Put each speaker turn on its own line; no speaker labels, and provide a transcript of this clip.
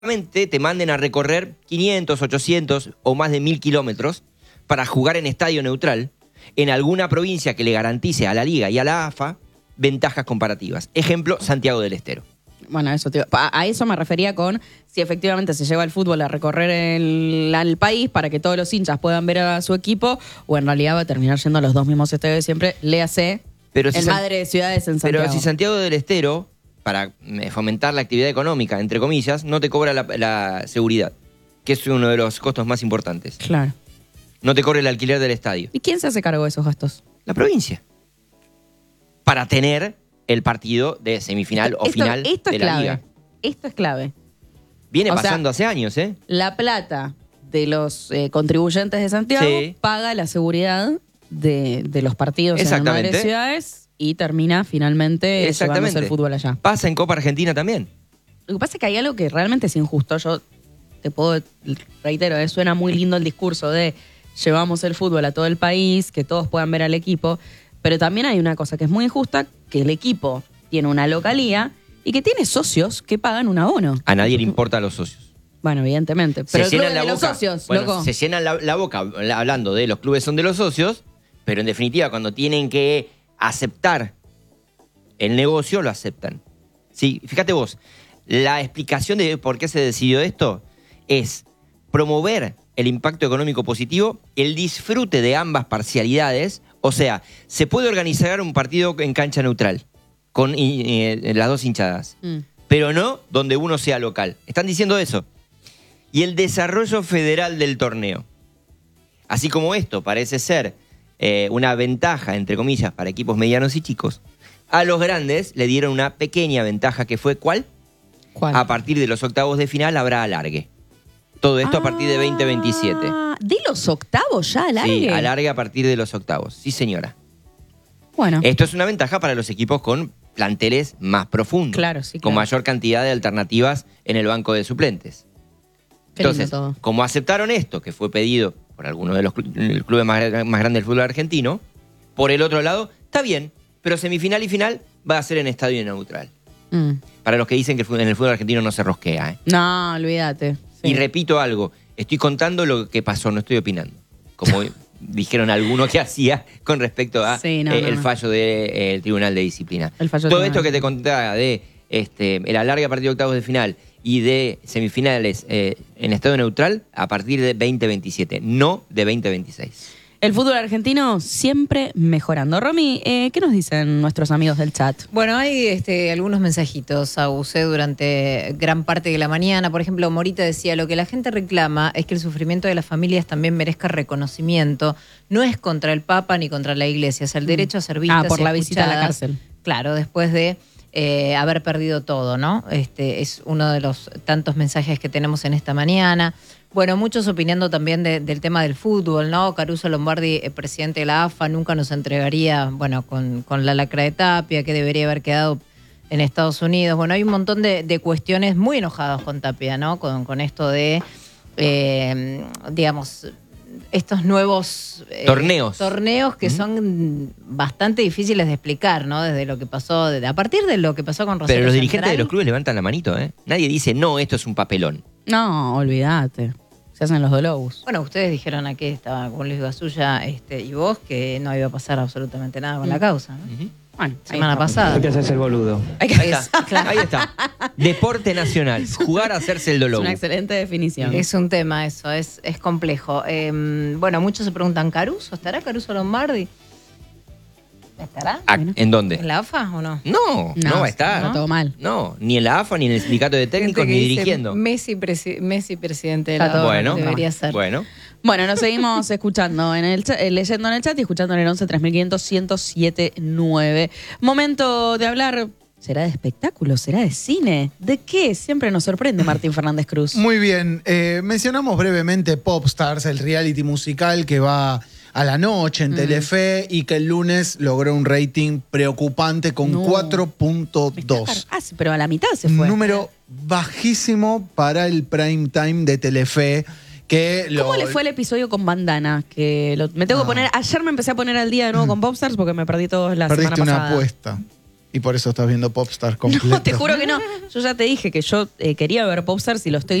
te manden a recorrer 500, 800 o más de 1000 kilómetros para jugar en estadio neutral en alguna provincia que le garantice a la Liga y a la AFA ventajas comparativas. Ejemplo, Santiago del Estero.
Bueno, a eso me refería con si efectivamente se lleva el fútbol a recorrer el país para que todos los hinchas puedan ver a su equipo, o en realidad va a terminar yendo a los dos mismos estadios de siempre, léase el Madre de Ciudades en Santiago.
Pero si Santiago del Estero, para fomentar la actividad económica, entre comillas, no te cobra la seguridad, que es uno de los costos más importantes.
Claro.
No te cobra el alquiler del estadio.
¿Y quién se hace cargo de esos gastos?
La provincia. Para tener el partido de semifinal o final de la Liga.
Esto es clave.
Viene pasando hace años, ¿eh?
La plata de los contribuyentes de Santiago paga la seguridad de los partidos en el Madre de Ciudades y termina finalmente llevándose el fútbol allá.
Pasa en Copa Argentina también.
Lo que pasa es que hay algo que realmente es injusto. Yo te puedo, reitero, suena muy lindo el discurso de llevamos el fútbol a todo el país, que todos puedan ver al equipo, pero también hay una cosa que es muy injusta, que el equipo tiene una localía y que tiene socios que pagan un abono.
A nadie le importa a los socios.
Bueno, evidentemente. Pero
se llenan la boca,
los socios,
bueno,
loco.
Se llenan la boca hablando de los clubes son de los socios, pero en definitiva cuando tienen que aceptar el negocio, lo aceptan. Sí, fíjate vos, la explicación de por qué se decidió esto es promover el impacto económico positivo, el disfrute de ambas parcialidades. O sea, se puede organizar un partido en cancha neutral con las dos hinchadas, pero no donde uno sea local. Están diciendo eso. Y el desarrollo federal del torneo. Así como esto parece ser una ventaja, entre comillas, para equipos medianos y chicos, a los grandes le dieron una pequeña ventaja que fue ¿cuál? A partir de los octavos de final habrá alargue. Todo esto a partir de 2027.
¿De los octavos ya alargue?
Sí, alargue a partir de los octavos. Sí, señora.
Bueno.
Esto es una ventaja para los equipos con planteles más profundos.
Claro, sí,
con mayor cantidad de alternativas en el banco de suplentes. Entonces, como aceptaron esto, que fue pedido por algunos de los clubes más grandes del fútbol argentino, por el otro lado, está bien, pero semifinal y final va a ser en estadio neutral. Para los que dicen que en el fútbol argentino no se rosquea.
No, olvídate. Sí.
Y repito algo, estoy contando lo que pasó, no estoy opinando. Como dijeron algunos que hacía con respecto a el fallo del Tribunal de Disciplina. Todo esto que te contaba de el alargue a partir de octavos de final y de semifinales en estadio neutral a partir de 2027, no de 2026.
El fútbol argentino siempre mejorando. Romy, ¿qué nos dicen nuestros amigos del chat?
Bueno, hay algunos mensajitos a UC durante gran parte de la mañana. Por ejemplo, Morita decía, lo que la gente reclama es que el sufrimiento de las familias también merezca reconocimiento. No es contra el Papa ni contra la Iglesia, es el derecho a ser vistas
por la
y
visita a la cárcel.
Claro, después de haber perdido todo, ¿no? Es uno de los tantos mensajes que tenemos en esta mañana. Bueno, muchos opinando también del tema del fútbol, ¿no? Caruso Lombardi, presidente de la AFA, nunca nos entregaría, bueno, con la lacra de Tapia, que debería haber quedado en Estados Unidos. Bueno, hay un montón de cuestiones muy enojadas con Tapia, ¿no? Con esto de, digamos, estos nuevos torneos que son bastante difíciles de explicar, ¿no? Desde lo que pasó, a partir de lo que pasó con Rosario
Pero los
Central,
dirigentes de los clubes levantan la manito, ¿eh? Nadie dice, no, esto es un papelón.
No, olvídate. Se hacen los dolobus.
Bueno, ustedes dijeron aquí, estaba con Luis Gasulla y vos, que no iba a pasar absolutamente nada con la causa, ¿no?
Bueno,
semana pasada.
Hay que hacerse el boludo.
Ahí está. Deporte nacional. Jugar a hacerse el dolor.
Es una excelente definición.
Es un tema eso, es complejo. Bueno, muchos se preguntan, ¿Caruso? ¿Estará Caruso Lombardi? ¿Estará?
¿En dónde?
¿En la AFA o no?
No va a estar.
Está todo mal.
No, ni en la AFA, ni en el sindicato de técnicos, ni dirigiendo.
Messi presidente de la AFA.
Bueno,
debería ser.
Bueno,
nos seguimos escuchando leyendo en el chat y escuchando en el 11 3500 1079. Momento de hablar. ¿Será de espectáculo? ¿Será de cine? ¿De qué? Siempre nos sorprende Martín Fernández Cruz.
Muy bien. Mencionamos brevemente Popstars, el reality musical que va a la noche en Telefe y que el lunes logró un rating preocupante con 4.2.
Sí, pero a la mitad se fue.
Número bajísimo para el prime time de Telefe.
¿Cómo le fue el episodio con Bandana? Me tengo que poner. Ayer me empecé a poner al día de nuevo con Popstars porque me perdí todos la semana pasada.
Perdiste una apuesta. Y por eso estás viendo Popstars completo.
No, te juro que no. Yo ya te dije que yo quería ver Popstars y lo estoy